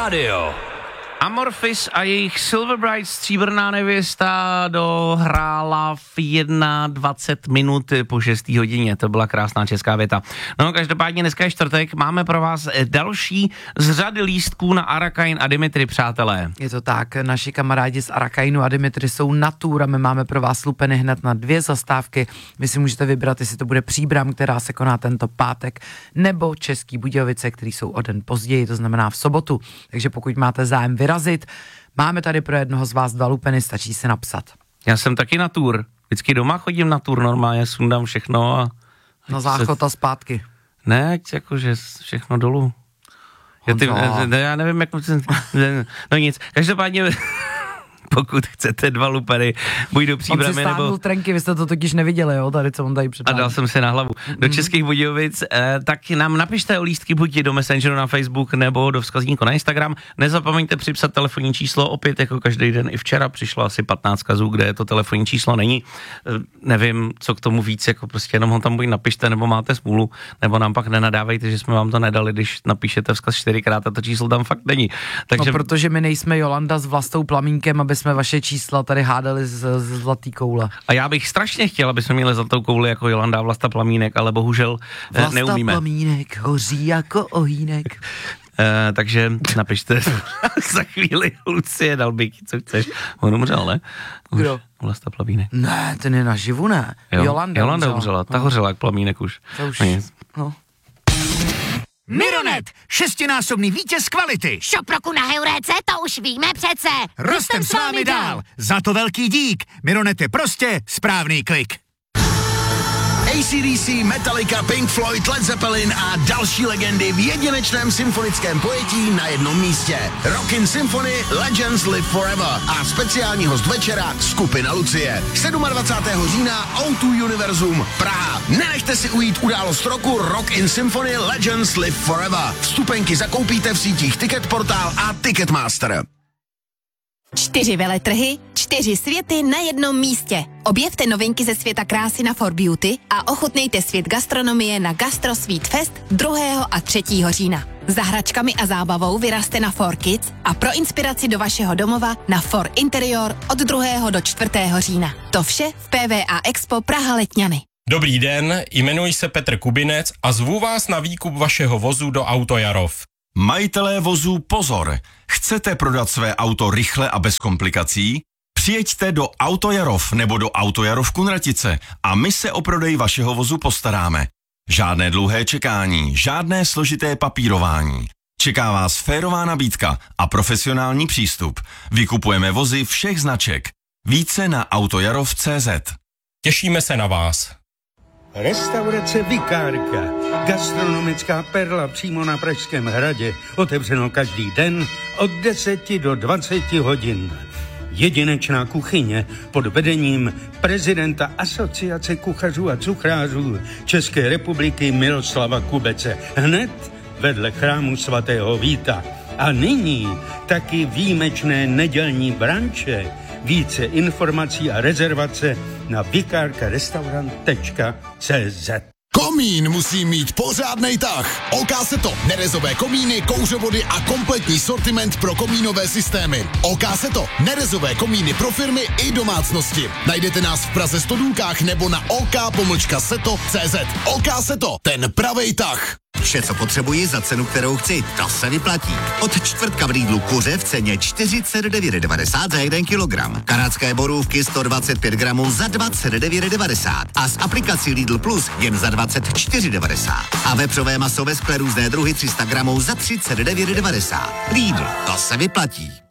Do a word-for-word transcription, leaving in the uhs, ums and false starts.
rádio. Amorphis a jejich Silver Bright stříbrná nevěsta dohrála v dvacet jedna minut po šesté hodině. To byla krásná česká věta. No, každopádně dneska je čtvrtek, máme pro vás další z řady lístků na Arakain a Dimitri, přátelé. Je to tak, naši kamarádi z Arakainu a Dimitri jsou na tour a my máme pro vás lupeny hned na dvě zastávky. Vy si můžete vybrat, jestli to bude Příbram, která se koná tento pátek, nebo Český Budějovice, který jsou o den později, to znamená v sobotu. Takže pokud máte zájem vyrazit, máme tady pro jednoho z vás dva lupeny, stačí se napsat. Já jsem taky na tour. Vždycky doma chodím na tour, normálně sundám všechno a... Na záchod a zpátky. Ne, ať jakože všechno dolů. Já, ty, ne, já nevím, jak... No nic, každopádně... Pokud chcete dva lupery, buď do Příbramy, nebo... On si stáhnul trenky, vy jste to totiž neviděli, jo, tady co on tady předvádí. A dal jsem si na hlavu. Do mm. Českých Budějovic, eh, tak nám napište o lístky buď do Messengeru na Facebook, nebo do vzkazníku na Instagram. Nezapomeňte připsat telefonní číslo, opět jako každý den i včera přišlo asi patnáct kazů, kde to telefonní číslo není. Eh, nevím, co k tomu víc, jako prostě jenom ho tam buď napište, nebo máte smůlu, nebo nám pak nenadávejte, že jsme vám to nedali, když napíšete vzkaz čtyřikrát a to číslo tam fakt není. Takže... No, protože my nejsme Jolanda s Vlastou Plamínkem, aby jsme vaše čísla tady hádali z, z zlatý koule. A já bych strašně chtěl, aby jsme měli zlatou kouli jako Jolanda Vlasta Plamínek, ale bohužel Vlasta neumíme. Vlasta Plamínek hoří jako ohýnek. Uh, takže napište za chvíli Lucie Dalbík, co chceš. On umřel, ne? Už Kdo? Vlasta Plamínek. Ne, ten je naživu, ne? Jo, Jolanda, Jolanda umřela. umřela. Ta hořela jak Plamínek už. To už, Nic. no. Mironet, šestinásobný vítěz kvality. Šop roku na Heuréce, to už víme přece. Rostem s vámi dál. Za to velký dík. Mironet je prostě správný klik. A C D C, Metallica, Pink Floyd, Led Zeppelin a další legendy v jedinečném symfonickém pojetí na jednom místě. Rockin' Symphony Legends Live Forever a speciální host večera skupina Lucie. dvacátého sedmého října O dva Univerzum Praha. Nenechte si ujít událost roku Rockin' Symphony Legends Live Forever. Vstupenky zakoupíte v sítích Ticketportal a Ticketmaster. Čtyři veletrhy, čtyři světy na jednom místě. Objevte novinky ze světa krásy na For Beauty a ochutnejte svět gastronomie na Gastro Sweet Fest druhého a třetího října. Za hračkami a zábavou vyrazte na For Kids a pro inspiraci do vašeho domova na For Interior od druhého do čtvrtého října. To vše v P V A Expo Praha Letňany. Dobrý den, jmenuji se Petr Kubinec a zvu vás na výkup vašeho vozu do Autojarov. Majitelé vozů pozor! Chcete prodat své auto rychle a bez komplikací? Přijeďte do Autojarov nebo do Autojarov Kunratice a my se o prodej vašeho vozu postaráme. Žádné dlouhé čekání, žádné složité papírování. Čeká vás férová nabídka a profesionální přístup. Vykupujeme vozy všech značek. Více na autojarov tečka cé zet. Těšíme se na vás. Restaurace Vikárka, gastronomická perla přímo na Pražském hradě, otevřeno každý den od deseti do dvaceti hodin. Jedinečná kuchyně pod vedením prezidenta Asociace kuchařů a cuchrářů České republiky Miroslava Kubece, hned vedle chrámu svatého Víta. A nyní taky výjimečné nedělní branče. Více informací a rezervace na vikárkarestaurant tečka cé zet. Komín musí mít pořádnej tah. Okaseto, nerezové komíny, kouřovody a kompletní sortiment pro komínové systémy. Okaseto, nerezové komíny pro firmy i domácnosti. Najdete nás v Praze Stodůlkách nebo na ok pomlčka seto tečka cé zet. Okaseto, ten pravej tah. Vše, co potřebuji za cenu, kterou chci, to se vyplatí. Od čtvrtka v Lidlu kuře v ceně čtyřicet devět devadesát za jeden kilogram. Kanadské borůvky sto dvacet pět gramů za dvacet devět devadesát. A s aplikací Lidl Plus jen za dvacet čtyři devadesát. A vepřové maso ve skle různé druhy tři sta gramů za třicet devět devadesát. Lidl, to se vyplatí.